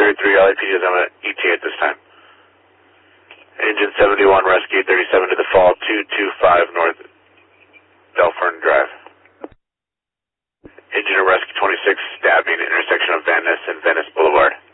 33, LAPD is on an ETA at this time. Engine 71, rescue 37 to the fall, 225 North Delfern Drive. Engine of rescue 26, stabbing intersection of Van Ness and Venice Boulevard.